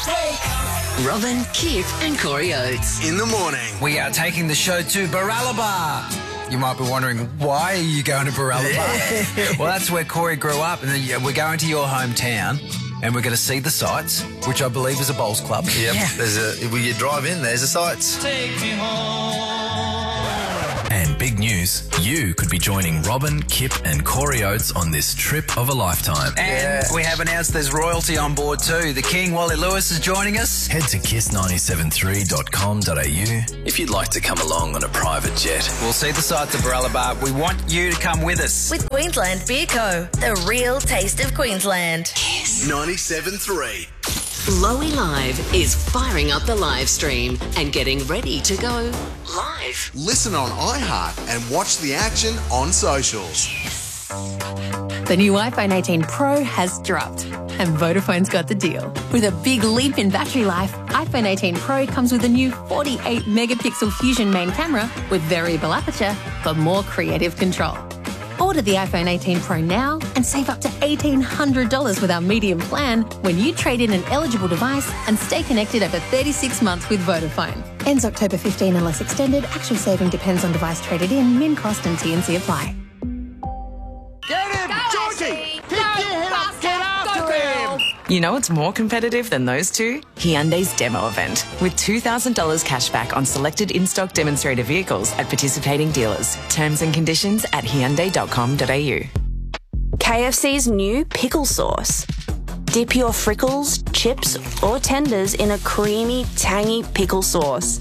Robin, Kip and Corey Oates. In the morning. We are taking the show to Baralaba. You might be wondering, why are you going to Baralaba? Well, that's where Corey grew up, and then we're going to your hometown, and we're going to see the sights, which I believe is a bowls club. Yep. Yeah. When you drive in, there's the sights. Take me home. And big news, you could be joining Robin, Kip and Corey Oates on this trip of a lifetime. And we have announced there's royalty on board too. The King, Wally Lewis, is joining us. Head to kiss973.com.au if you'd like to come along on a private jet. We'll see the sights of Baralaba. We want you to come with us. With Queensland Beer Co., the real taste of Queensland. Kiss 97.3. Lowy Live is firing up the live stream and getting ready to go live. Listen on iHeart and watch the action on socials. The new iPhone 18 Pro has dropped, and Vodafone's got the deal. With a big leap in battery life, iPhone 18 Pro comes with a new 48-megapixel Fusion main camera with variable aperture for more creative control. Order the iPhone 18 Pro now and save up to $1,800 with our medium plan when you trade in an eligible device and stay connected over 36 months with Vodafone. Ends October 15 unless extended. Actual saving depends on device traded in, min cost and T&C apply. Get him! Georgie! Get after him! You know what's more competitive than those two? Hyundai's demo event, with $2,000 cash back on selected in-stock demonstrator vehicles at participating dealers. Terms and conditions at hyundai.com.au. KFC's new pickle sauce. Dip your frickles, chips or tenders in a creamy, tangy pickle sauce.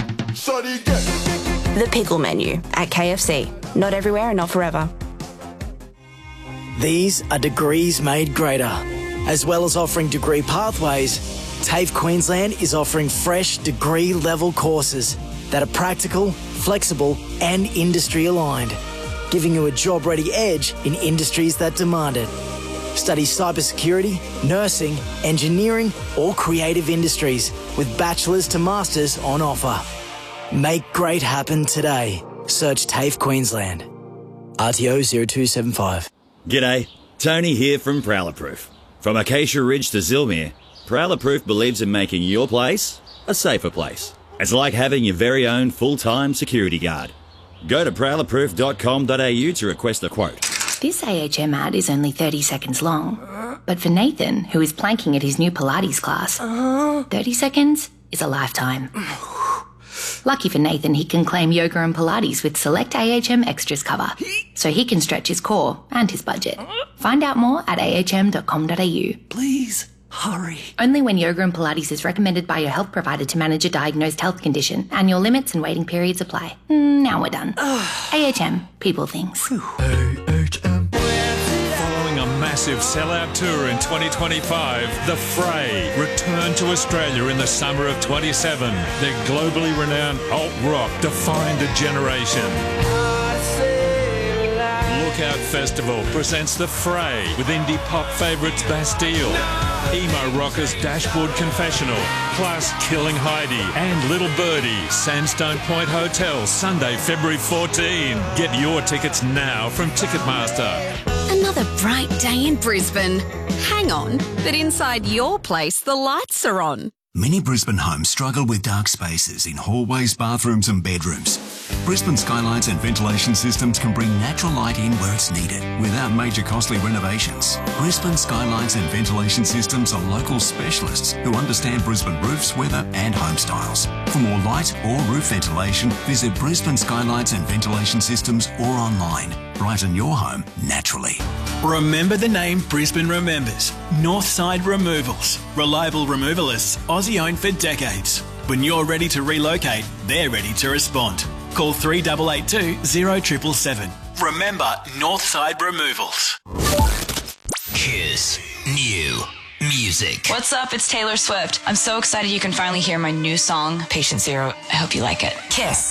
The pickle menu at KFC. Not everywhere and not forever. These are degrees made greater. As well as offering degree pathways, TAFE Queensland is offering fresh degree-level courses that are practical, flexible and industry-aligned, giving you a job-ready edge in industries that demand it. Study cybersecurity, nursing, engineering or creative industries with bachelor's to master's on offer. Make great happen today. Search TAFE Queensland. RTO 0275. G'day, Tony here from Prowler Proof. From Acacia Ridge to Zilmere, Prowler Proof believes in making your place a safer place. It's like having your very own full-time security guard. Go to prowlerproof.com.au to request a quote. This AHM ad is only 30 seconds long, but for Nathan, who is planking at his new Pilates class, 30 seconds is a lifetime. Lucky for Nathan, he can claim yoga and Pilates with select AHM extras cover, so he can stretch his core and his budget. Find out more at ahm.com.au. Please, hurry. Only when yoga and Pilates is recommended by your health provider to manage a diagnosed health condition. Annual limits and waiting periods apply. Now we're done. AHM, people things. Following a massive sellout tour in 2025, The Fray return to Australia in the summer of 27. Their globally renowned alt rock defined a generation. Lookout Festival presents The Fray with indie pop favourites Bastille, emo rockers Dashboard Confessional, plus Killing Heidi and Little Birdie, Sandstone Point Hotel, Sunday, February 14. Get your tickets now from Ticketmaster. Another bright day in Brisbane. Hang on, but inside your place the lights are on. Many Brisbane homes struggle with dark spaces in hallways, bathrooms and bedrooms. Brisbane Skylights and Ventilation Systems can bring natural light in where it's needed without major costly renovations. Brisbane Skylights and Ventilation Systems are local specialists who understand Brisbane roofs, weather and home styles. For more light or roof ventilation, visit Brisbane Skylights and Ventilation Systems or online. Brighten your home naturally. Remember the name Brisbane remembers. Northside Removals. Reliable removalists, Aussie owned for decades. When you're ready to relocate, they're ready to respond. Call 3882 0777. Remember Northside Removals. Kiss New Music. What's up? It's Taylor Swift. I'm so excited you can finally hear my new song, Patient Zero. I hope you like it. Kiss.